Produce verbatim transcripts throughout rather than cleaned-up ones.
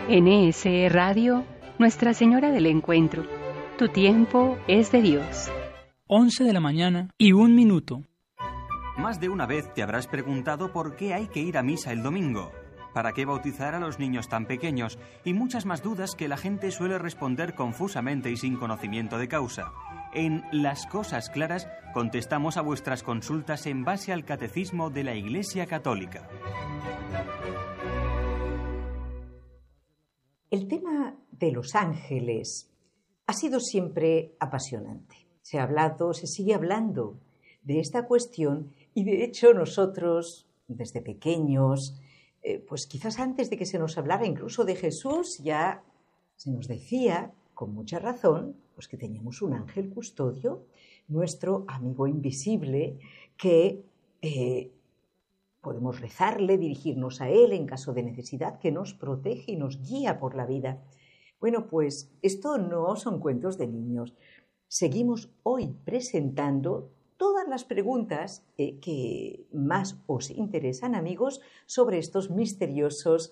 N S E Radio, Nuestra Señora del Encuentro. Tu tiempo es de Dios. once de la mañana y un minuto. Más de una vez te habrás preguntado por qué hay que ir a misa el domingo, para qué bautizar a los niños tan pequeños y muchas más dudas que la gente suele responder confusamente y sin conocimiento de causa. En Las Cosas Claras contestamos a vuestras consultas en base al Catecismo de la Iglesia Católica. El tema de los ángeles ha sido siempre apasionante. Se ha hablado, se sigue hablando de esta cuestión y de hecho nosotros, desde pequeños, eh, pues quizás antes de que se nos hablara incluso de Jesús, ya se nos decía, con mucha razón, pues que teníamos un ángel custodio, nuestro amigo invisible, que eh, podemos rezarle, dirigirnos a él en caso de necesidad, que nos protege y nos guía por la vida. Bueno, pues esto no son cuentos de niños. Seguimos hoy presentando todas las preguntas eh, que más os interesan, amigos, sobre estos misteriosos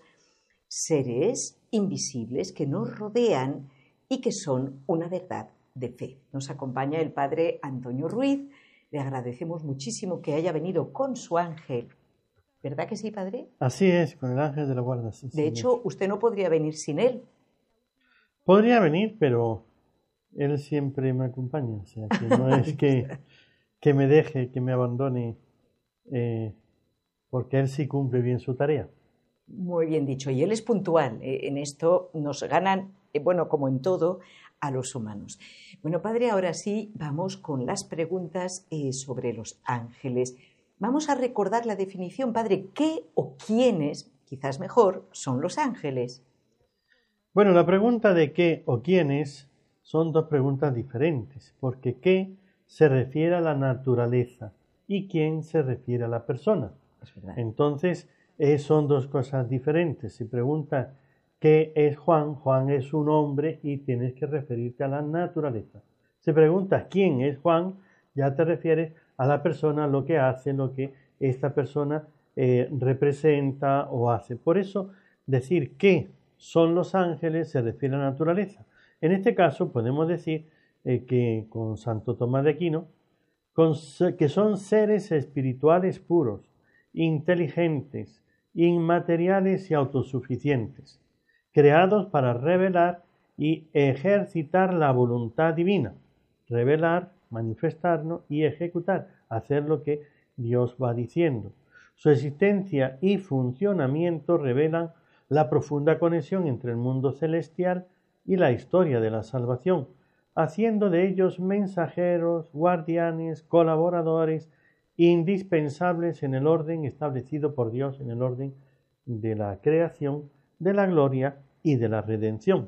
seres invisibles que nos rodean y que son una verdad de fe. Nos acompaña el padre Antonio Ruiz. Le agradecemos muchísimo que haya venido con su ángel. ¿Verdad que sí, padre? Así es, con el ángel de la guarda. Sí, de hecho, usted no podría venir sin él. Podría venir, pero él siempre me acompaña. O sea, que no es que, que me deje, que me abandone, eh, porque él sí cumple bien su tarea. Muy bien dicho. Y él es puntual. Eh, en esto nos ganan, eh, bueno, como en todo, a los humanos. Bueno, padre, ahora sí vamos con las preguntas eh, sobre los ángeles. Vamos a recordar la definición, padre. ¿Qué o quiénes, quizás mejor, son los ángeles? Bueno, la pregunta de qué o quiénes son dos preguntas diferentes, porque qué se refiere a la naturaleza y quién se refiere a la persona. Es verdad. Entonces, eh, son dos cosas diferentes. Si pregunta qué es Juan, Juan es un hombre y tienes que referirte a la naturaleza. Si preguntas quién es Juan, ya te refieres a la persona, lo que hace, lo que esta persona eh, representa o hace. Por eso, decir qué son los ángeles se refiere a la naturaleza. En este caso, podemos decir eh, que con Santo Tomás de Aquino, con, que son seres espirituales puros, inteligentes, inmateriales y autosuficientes, creados para revelar y ejercitar la voluntad divina, revelar, manifestarnos y ejecutar, hacer lo que Dios va diciendo. Su existencia y funcionamiento revelan la profunda conexión entre el mundo celestial y la historia de la salvación, haciendo de ellos mensajeros, guardianes, colaboradores, indispensables en el orden establecido por Dios, en el orden de la creación, de la gloria y de la redención.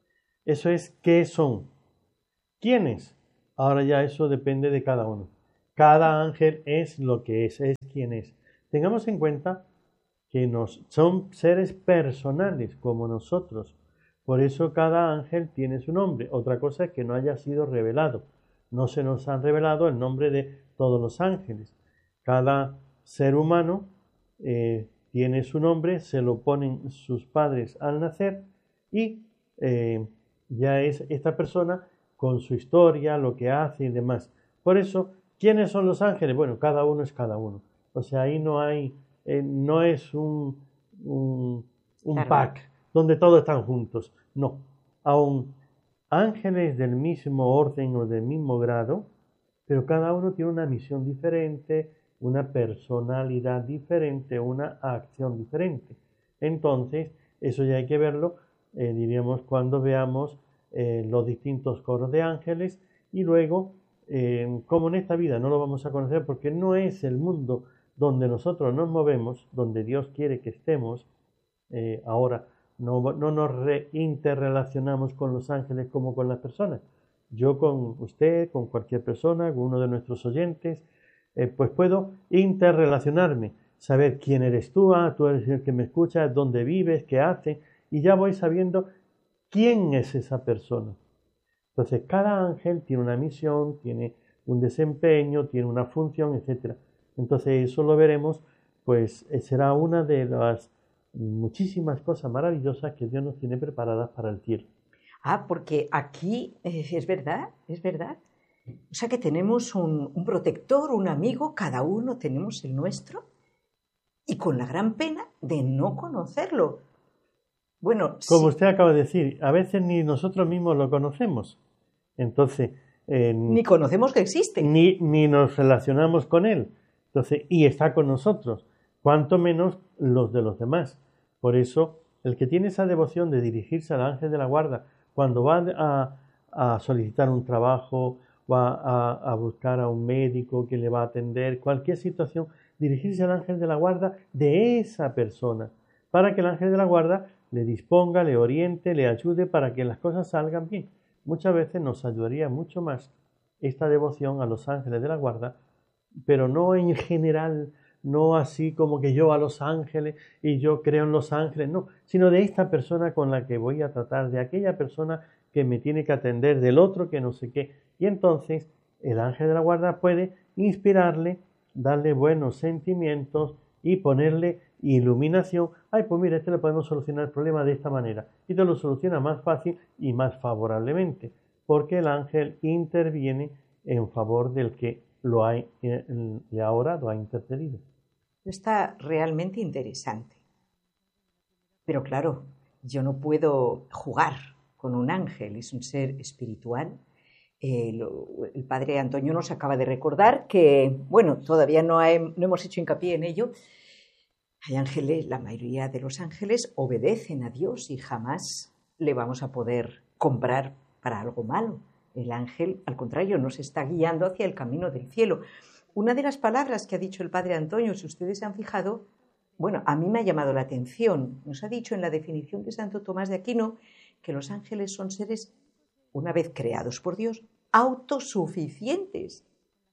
Eso es qué son. ¿Quiénes? Ahora ya eso depende de cada uno. Cada ángel es lo que es, es quien es. Tengamos en cuenta que nos, son seres personales como nosotros. Por eso cada ángel tiene su nombre. Otra cosa es que no haya sido revelado. No se nos han revelado el nombre de todos los ángeles. Cada ser humano eh, tiene su nombre, se lo ponen sus padres al nacer y eh, ya es esta persona con su historia, lo que hace y demás. Por eso, ¿quiénes son los ángeles? Bueno, cada uno es cada uno. O sea, ahí no hay, eh, no es un, un, un Claro. pack donde todos están juntos. No. Aún ángeles del mismo orden o del mismo grado, pero cada uno tiene una misión diferente, una personalidad diferente, una acción diferente. Entonces, eso ya hay que verlo, eh, diríamos, cuando veamos eh, los distintos coros de ángeles y luego, eh, como en esta vida no lo vamos a conocer porque no es el mundo donde nosotros nos movemos, donde Dios quiere que estemos, eh, ahora no, no nos re interrelacionamos con los ángeles como con las personas. Yo con usted, con cualquier persona, con uno de nuestros oyentes, eh, pues puedo interrelacionarme, saber quién eres tú, ah, tú eres el que me escucha, dónde vives, qué hace, y ya voy sabiendo quién es esa persona. Entonces, cada ángel tiene una misión, tiene un desempeño, tiene una función, etcétera. Entonces, eso lo veremos, pues será una de las muchísimas cosas maravillosas que Dios nos tiene preparadas para el cielo. Ah, porque aquí eh, es verdad, es verdad. O sea que tenemos un, un protector, un amigo, cada uno tenemos el nuestro, y con la gran pena de no conocerlo. Bueno, como sí. usted acaba de decir, a veces ni nosotros mismos lo conocemos. Entonces, eh, ni conocemos que existe. Ni, ni nos relacionamos con él. Entonces, y está con nosotros, cuanto menos los de los demás. Por eso, el que tiene esa devoción de dirigirse al ángel de la guarda cuando va a, a solicitar un trabajo, va a, a buscar a un médico que le va a atender, cualquier situación, dirigirse al ángel de la guarda de esa persona, para que el ángel de la guarda le disponga, le oriente, le ayude para que las cosas salgan bien. Muchas veces nos ayudaría mucho más esta devoción a los ángeles de la guarda, pero no en general, no así como que yo a los ángeles y yo creo en los ángeles, no, sino de esta persona con la que voy a tratar, de aquella persona que me tiene que atender, del otro que no sé qué. Y entonces el ángel de la guarda puede inspirarle, darle buenos sentimientos y ponerle iluminación. Ay, pues mira, este le podemos solucionar el problema de esta manera. Y te lo soluciona más fácil y más favorablemente, porque el ángel interviene en favor del que lo ha, y ahora lo ha intercedido. Está realmente interesante. Pero claro, yo no puedo jugar con un ángel, es un ser espiritual. Eh, lo, el padre Antonio nos acaba de recordar que, bueno, todavía no, hay, no hemos hecho hincapié en ello. Hay ángeles, la mayoría de los ángeles obedecen a Dios y jamás le vamos a poder comprar para algo malo. El ángel, al contrario, nos está guiando hacia el camino del cielo. Una de las palabras que ha dicho el padre Antonio, si ustedes se han fijado, bueno, a mí me ha llamado la atención. Nos ha dicho en la definición de Santo Tomás de Aquino que los ángeles son seres, una vez creados por Dios, autosuficientes.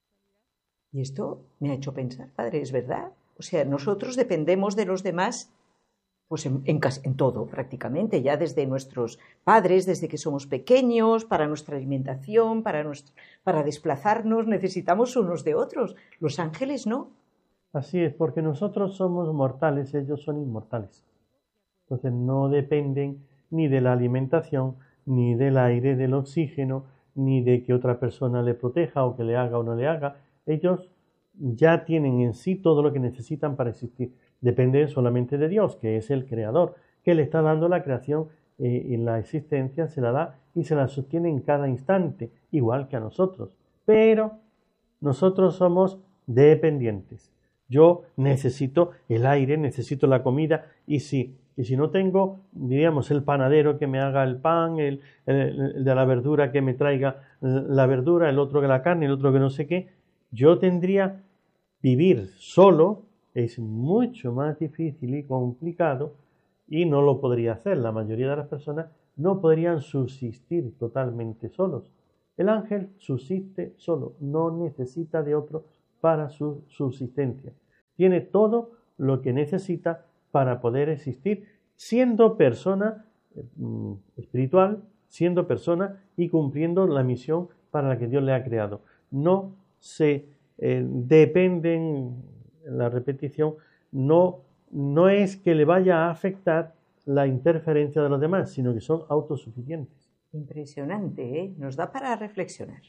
Y esto me ha hecho pensar, padre, ¿es verdad? O sea, nosotros dependemos de los demás pues en, en, en todo prácticamente, ya desde nuestros padres, desde que somos pequeños, para nuestra alimentación, para, nuestro, para desplazarnos, necesitamos unos de otros. Los ángeles no. Así es, porque nosotros somos mortales, ellos son inmortales. Entonces no dependen ni de la alimentación, ni del aire, del oxígeno, ni de que otra persona le proteja o que le haga o no le haga. Ellos ya tienen en sí todo lo que necesitan para existir. Depende solamente de Dios, que es el creador, que le está dando la creación eh, y la existencia, se la da y se la sostiene en cada instante, igual que a nosotros. Pero nosotros somos dependientes. Yo necesito el aire, necesito la comida, y si, y si no tengo, diríamos, el panadero que me haga el pan, el, el, el de la verdura que me traiga la verdura, el otro que la carne, el otro que no sé qué, yo tendría vivir solo. Es mucho más difícil y complicado y no lo podría hacer. La mayoría de las personas no podrían subsistir totalmente solos. El ángel subsiste solo, no necesita de otro para su subsistencia. Tiene todo lo que necesita para poder existir, siendo persona eh, espiritual, siendo persona y cumpliendo la misión para la que Dios le ha creado. No se eh, dependen... La repetición no, no es que le vaya a afectar la interferencia de los demás, sino que son autosuficientes. Impresionante, ¿eh? Nos da para reflexionar.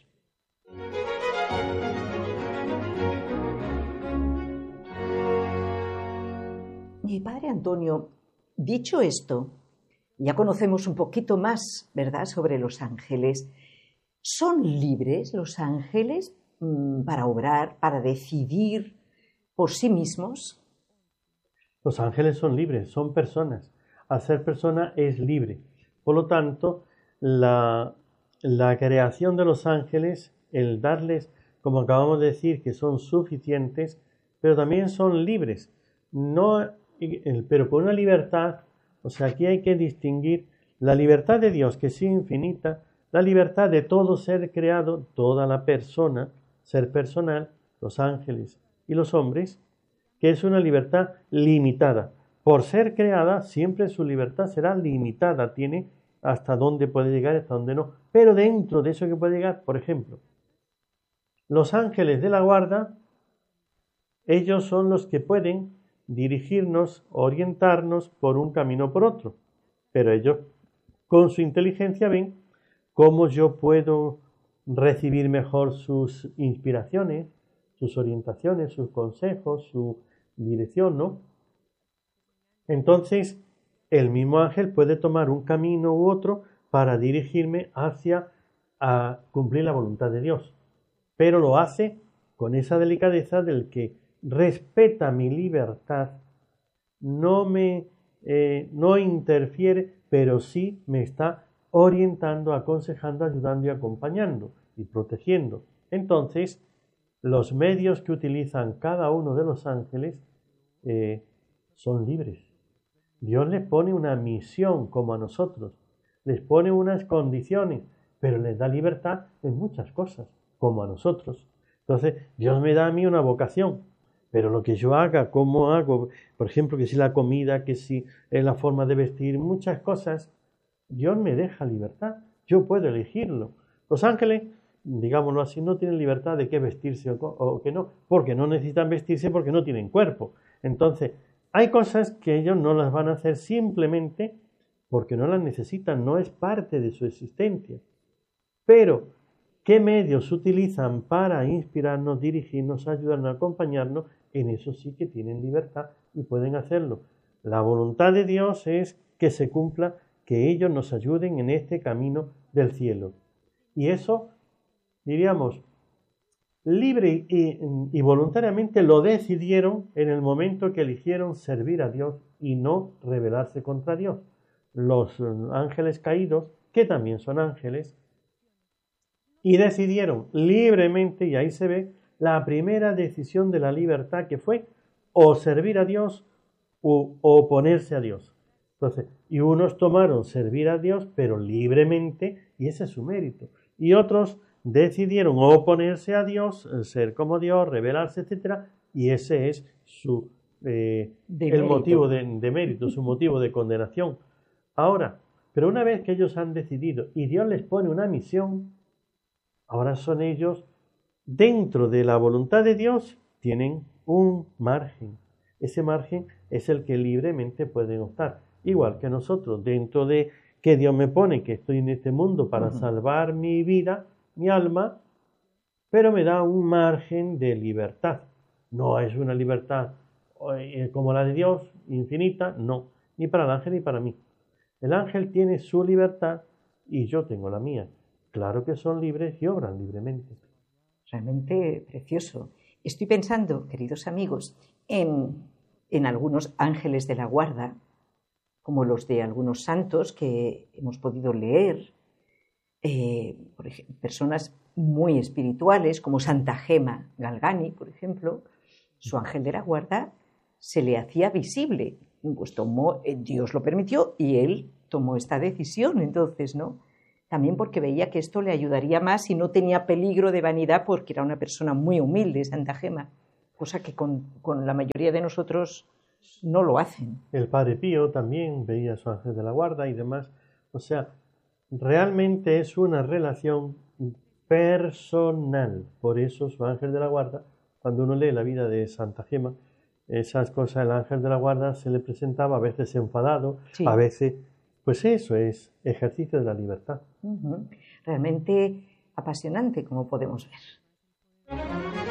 Y padre Antonio, dicho esto, ya conocemos un poquito más, ¿verdad?, sobre los ángeles. ¿Son libres los ángeles mmm, para obrar, para decidir por sí mismos? Los ángeles son libres, son personas. Al ser persona es libre. Por lo tanto, la, la creación de los ángeles, el darles, como acabamos de decir, que son suficientes, pero también son libres. No, pero con una libertad, o sea, aquí hay que distinguir la libertad de Dios, que es infinita, la libertad de todo ser creado, toda la persona, ser personal, los ángeles y los hombres, que es una libertad limitada. Por ser creada, siempre su libertad será limitada, tiene hasta dónde puede llegar, hasta dónde no. Pero dentro de eso que puede llegar, por ejemplo, los ángeles de la guarda, ellos son los que pueden dirigirnos, orientarnos por un camino o por otro. Pero ellos, con su inteligencia, ven cómo yo puedo recibir mejor sus inspiraciones, sus orientaciones, sus consejos, su dirección, ¿no? Entonces, el mismo ángel puede tomar un camino u otro para dirigirme hacia a cumplir la voluntad de Dios. Pero lo hace con esa delicadeza del que respeta mi libertad, no me eh, no interfiere, pero sí me está orientando, aconsejando, ayudando y acompañando y protegiendo. Entonces, los medios que utilizan cada uno de los ángeles eh, son libres. Dios les pone una misión como a nosotros, les pone unas condiciones, pero les da libertad en muchas cosas, como a nosotros. Entonces, Dios me da a mí una vocación, pero lo que yo haga, cómo hago, por ejemplo, que si la comida, que si es la forma de vestir, muchas cosas, Dios me deja libertad, yo puedo elegirlo. Los ángeles, digámoslo así, no tienen libertad de qué vestirse o, o que no, porque no necesitan vestirse porque no tienen cuerpo. Entonces, hay cosas que ellos no las van a hacer simplemente porque no las necesitan, no es parte de su existencia. Pero, ¿qué medios utilizan para inspirarnos, dirigirnos, ayudarnos, acompañarnos? En eso sí que tienen libertad y pueden hacerlo. La voluntad de Dios es que se cumpla, que ellos nos ayuden en este camino del cielo. Y eso, diríamos, libre y, y voluntariamente lo decidieron en el momento que eligieron servir a Dios y no rebelarse contra Dios. Los ángeles caídos, que también son ángeles, y decidieron libremente, y ahí se ve la primera decisión de la libertad, que fue o servir a Dios o oponerse a Dios. Entonces, y unos tomaron servir a Dios, pero libremente, y ese es su mérito. Y otros decidieron oponerse a Dios, ser como Dios, rebelarse, etcétera, y ese es su eh, el mérito. motivo de, de mérito, su motivo de condenación. Ahora, pero una vez que ellos han decidido y Dios les pone una misión, ahora son ellos, dentro de la voluntad de Dios, tienen un margen. Ese margen es el que libremente pueden optar. Igual que nosotros, dentro de que Dios me pone, que estoy en este mundo para uh-huh. salvar mi vida, mi alma, pero me da un margen de libertad. No es una libertad eh, como la de Dios, infinita, no, ni para el ángel ni para mí. El ángel tiene su libertad y yo tengo la mía. Claro que son libres y obran libremente. Realmente precioso. Estoy pensando, queridos amigos, en, en algunos ángeles de la guarda, como los de algunos santos que hemos podido leer, eh, por ejemplo, personas muy espirituales, como Santa Gema Galgani, por ejemplo, su ángel de la guarda se le hacía visible. Pues tomó, eh, Dios lo permitió y él tomó esta decisión, entonces, ¿no? También porque veía que esto le ayudaría más y no tenía peligro de vanidad porque era una persona muy humilde, Santa Gema, cosa que con, con la mayoría de nosotros no lo hacen. El Padre Pío también veía a su ángel de la guarda y demás. O sea, realmente es una relación personal. Por eso su ángel de la guarda, cuando uno lee la vida de Santa Gema, esas cosas, el ángel de la guarda se le presentaba a veces enfadado, sí. a veces... Pues eso es ejercicio de la libertad. Uh-huh. Realmente apasionante, como podemos ver.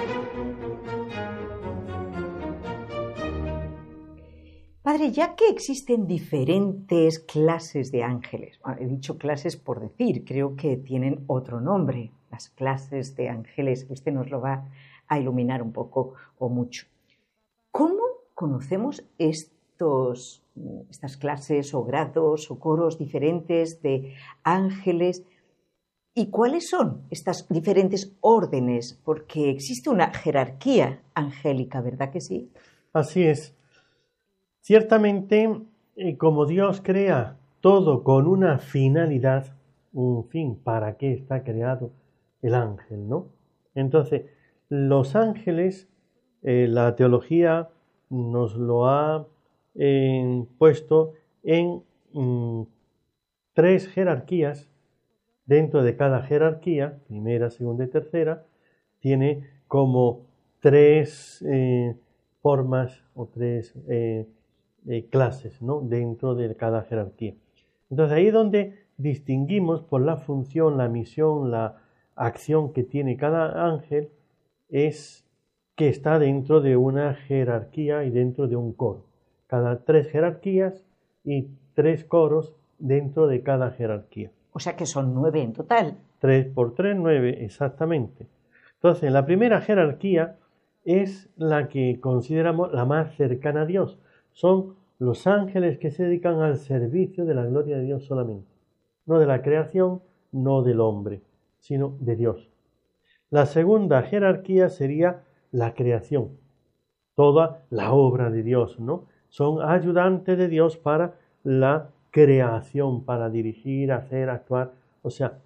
Padre, ya que existen diferentes clases de ángeles, bueno, he dicho clases por decir, creo que tienen otro nombre, las clases de ángeles, usted nos lo va a iluminar un poco o mucho. ¿Cómo conocemos estos estas clases o grados o coros diferentes de ángeles? ¿Y cuáles son estas diferentes órdenes? Porque existe una jerarquía angélica, ¿verdad que sí? Así es. Ciertamente, eh, como Dios crea todo con una finalidad, un fin, ¿para qué está creado el ángel, no? Entonces, los ángeles, eh, la teología nos lo ha Eh, puesto en mm, tres jerarquías. Dentro de cada jerarquía, primera, segunda y tercera, tiene como tres eh, formas o tres eh, eh, clases, ¿no?, dentro de cada jerarquía. Entonces ahí es donde distinguimos por la función, la misión, la acción que tiene cada ángel, es que está dentro de una jerarquía y dentro de un coro. Cada tres jerarquías y tres coros dentro de cada jerarquía. O sea que son nueve en total. Tres por tres, nueve, exactamente. Entonces, la primera jerarquía es la que consideramos la más cercana a Dios. Son los ángeles que se dedican al servicio de la gloria de Dios solamente. No de la creación, no del hombre, sino de Dios. La segunda jerarquía sería la creación. Toda la obra de Dios, ¿no? Son ayudantes de Dios para la creación, para dirigir, hacer, actuar. O sea,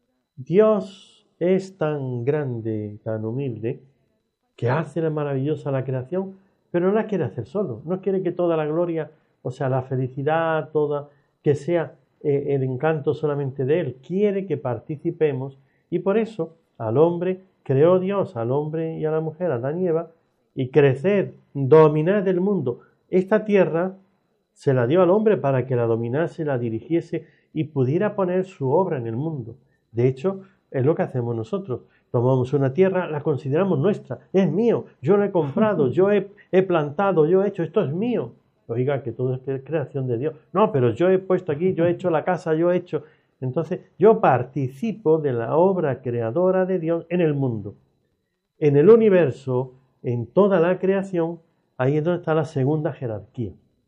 Dios es tan grande, tan humilde, que hace la maravillosa la creación, pero no la quiere hacer solo. No quiere que toda la gloria, o sea, la felicidad, toda, que sea eh, el encanto solamente de Él. Quiere que participemos, y por eso al hombre creó Dios, al hombre y a la mujer, a Adán y Eva, y crecer, dominar el mundo. Esta tierra se la dio al hombre para que la dominase, la dirigiese y pudiera poner su obra en el mundo. De hecho, es lo que hacemos nosotros. Tomamos una tierra, la consideramos nuestra, es mío, yo lo he comprado, yo he, he plantado, yo he hecho, esto es mío. Oiga, que todo es creación de Dios. No, pero yo he puesto aquí, yo he hecho la casa, yo he hecho... Entonces, yo participo de la obra creadora de Dios en el mundo. En el universo, en toda la creación, ahí es donde está la segunda jerarquía.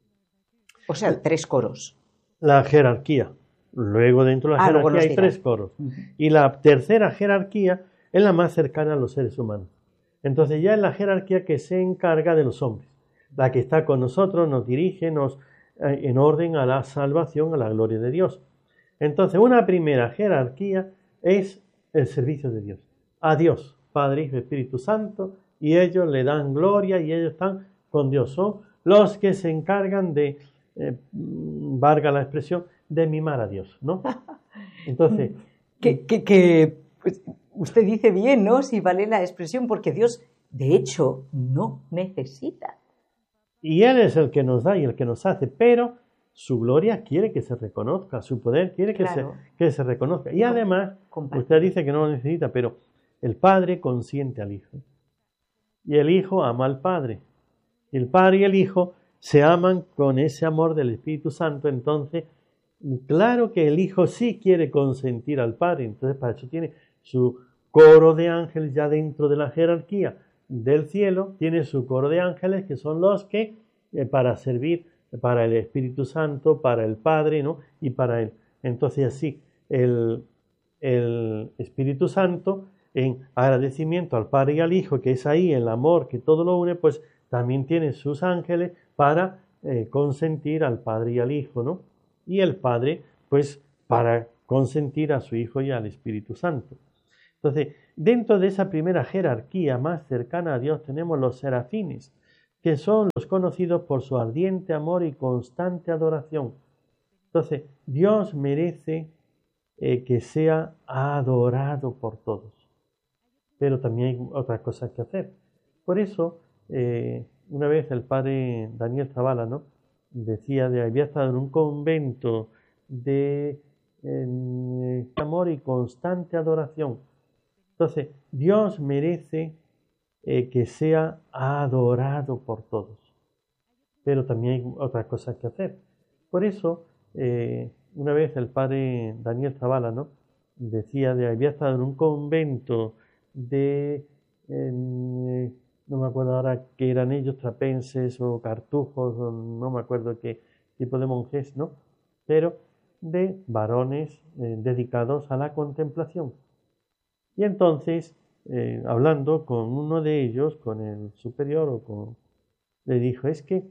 O sea, tres coros. La jerarquía. Luego dentro de la ah, jerarquía hay dirá. tres coros. Uh-huh. Y la tercera jerarquía es la más cercana a los seres humanos. Entonces ya es la jerarquía que se encarga de los hombres. La que está con nosotros, nos dirige, nos eh, en orden a la salvación, a la gloria de Dios. Entonces una primera jerarquía es el servicio de Dios. A Dios, Padre, Hijo y Espíritu Santo, y ellos le dan gloria y ellos están con Dios. Son los que se encargan de, eh, valga la expresión, de mimar a Dios, ¿no? Entonces... que, que, que pues, usted dice bien, ¿no? Si vale la expresión, porque Dios, de hecho, no necesita. Y Él es el que nos da y el que nos hace, pero su gloria quiere que se reconozca, su poder quiere que, claro. se, que se reconozca. Y además, Compartir. Usted dice que no lo necesita, pero el Padre consiente al Hijo. Y el Hijo ama al Padre. Y el Padre y el Hijo se aman con ese amor del Espíritu Santo. Entonces, claro que el Hijo sí quiere consentir al Padre. Entonces, para eso tiene su coro de ángeles ya dentro de la jerarquía del cielo. Tiene su coro de ángeles que son los que, eh, para servir para el Espíritu Santo, para el Padre, ¿no? Y para Él. Entonces, así, el, el Espíritu Santo, en agradecimiento al Padre y al Hijo, que es ahí el amor que todo lo une, pues también tiene sus ángeles para eh, consentir al Padre y al Hijo, ¿no? Y el Padre, pues, para consentir a su Hijo y al Espíritu Santo. Entonces, dentro de esa primera jerarquía más cercana a Dios tenemos los serafines, que son los conocidos por su ardiente amor y constante adoración. Entonces, Dios merece eh, que sea adorado por todos. Pero también hay otras cosas que hacer. Por eso, eh, una vez el padre Daniel Zavala, ¿no?, decía de había estado en un convento de eh, amor y constante adoración. Entonces, Dios merece eh, que sea adorado por todos. Pero también hay otras cosas que hacer. Por eso, eh, una vez el padre Daniel Zavala, ¿no?, decía de había estado en un convento de, eh, no me acuerdo ahora qué eran ellos, trapenses o cartujos, o no me acuerdo qué tipo de monjes, ¿no?, pero de varones eh, dedicados a la contemplación. Y entonces, eh, hablando con uno de ellos, con el superior, o con, le dijo, es que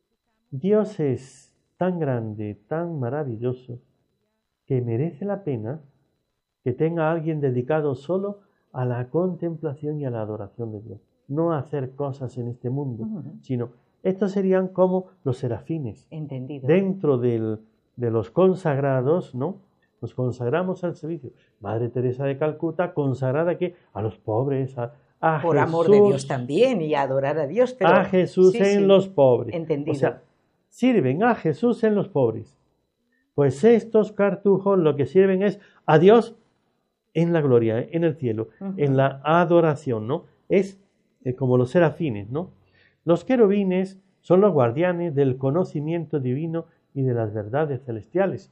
Dios es tan grande, tan maravilloso, que merece la pena que tenga a alguien dedicado solo a la contemplación y a la adoración de Dios. No a hacer cosas en este mundo, uh-huh. sino estos serían como los serafines. Entendido. Dentro del, de los consagrados, ¿no?, nos consagramos al servicio. Madre Teresa de Calcuta, consagrada ¿qué? A los pobres, a, a Por Jesús, amor de Dios también y a adorar a Dios. Pero, a Jesús sí, en sí, los pobres. entendido. O sea, sirven a Jesús en los pobres. Pues estos cartujos lo que sirven es a Dios en la gloria, en el cielo, uh-huh. en la adoración, ¿no? Es eh, como los serafines, ¿no? Los querubines son los guardianes del conocimiento divino y de las verdades celestiales.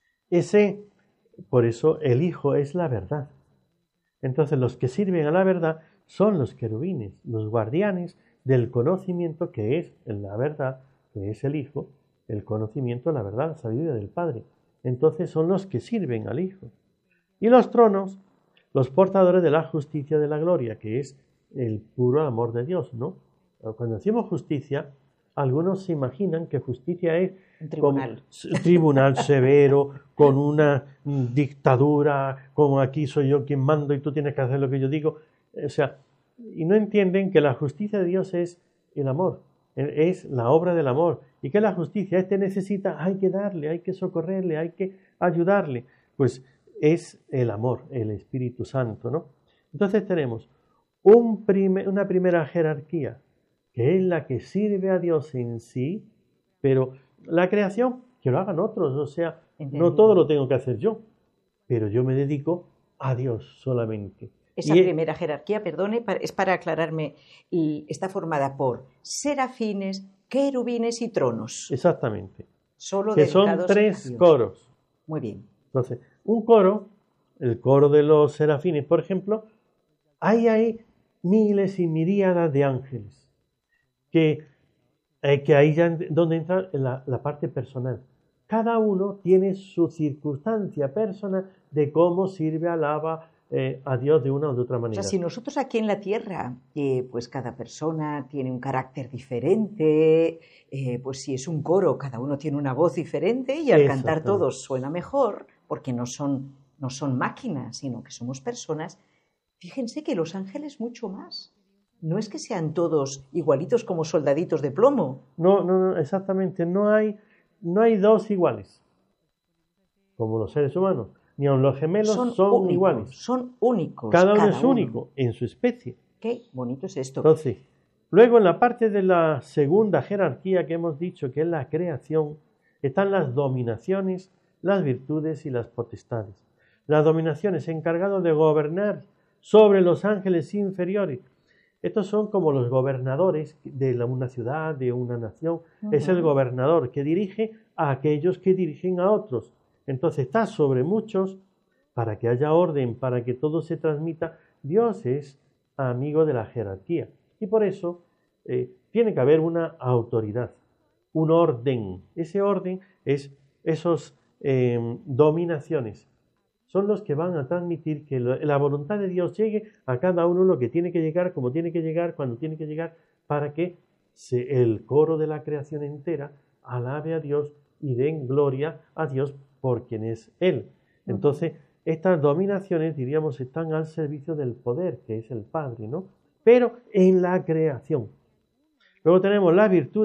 Ese, por eso el Hijo es la verdad. Entonces los que sirven a la verdad son los querubines, los guardianes del conocimiento que es la verdad, que es el Hijo, el conocimiento, la verdad, la sabiduría del Padre. Entonces son los que sirven al Hijo. Y los tronos, los portadores de la justicia de la gloria, que es el puro amor de Dios, ¿no? Cuando decimos justicia, algunos se imaginan que justicia es un tribunal, un tribunal severo, con una dictadura, como aquí soy yo quien mando y tú tienes que hacer lo que yo digo. O sea, y no entienden que la justicia de Dios es el amor, es la obra del amor, y que la justicia, este necesita, hay que darle, hay que socorrerle, hay que ayudarle. Pues es el amor, el Espíritu Santo, ¿no? Entonces tenemos un prime, una primera jerarquía, que es la que sirve a Dios en sí, pero la creación, que lo hagan otros, o sea, Entendido. No todo lo tengo que hacer yo, pero yo me dedico a Dios solamente. Esa y primera es, jerarquía, perdone, es para aclararme, y está formada por serafines, querubines y tronos. Exactamente. Solo que son tres coros. Muy bien. Entonces, un coro, el coro de los serafines, por ejemplo, ahí hay miles y miríadas de ángeles, que, eh, que ahí ya donde entra la, la parte personal. Cada uno tiene su circunstancia personal de cómo sirve, alaba eh, a Dios de una o de otra manera. O sea, si nosotros aquí en la tierra, eh, pues cada persona tiene un carácter diferente, eh, pues si es un coro, cada uno tiene una voz diferente y al cantar todos suena mejor, porque no son, no son máquinas, sino que somos personas. Fíjense que los ángeles mucho más. No es que sean todos igualitos como soldaditos de plomo. No, no, no, exactamente. No hay, no hay dos iguales, como los seres humanos. Ni aun los gemelos son, son únicos, iguales. Son únicos. Cada uno cada es uno. único en su especie. Qué bonito es esto. Entonces, luego en la parte de la segunda jerarquía que hemos dicho, que es la creación, están las dominaciones, las virtudes y las potestades. Las dominaciones, encargadas de gobernar sobre los ángeles inferiores. Estos son como los gobernadores de una ciudad, de una nación. Uh-huh. Es el gobernador que dirige a aquellos que dirigen a otros. Entonces está sobre muchos para que haya orden, para que todo se transmita. Dios es amigo de la jerarquía. Y por eso eh, tiene que haber una autoridad, un orden. Ese orden es esos eh, dominaciones. Son los que van a transmitir que la voluntad de Dios llegue a cada uno lo que tiene que llegar, como tiene que llegar, cuando tiene que llegar, para que se, el coro de la creación entera alabe a Dios y den gloria a Dios por quien es Él. Entonces, estas dominaciones, diríamos, están al servicio del poder, que es el Padre, ¿no? Pero en la creación. Luego tenemos la virtud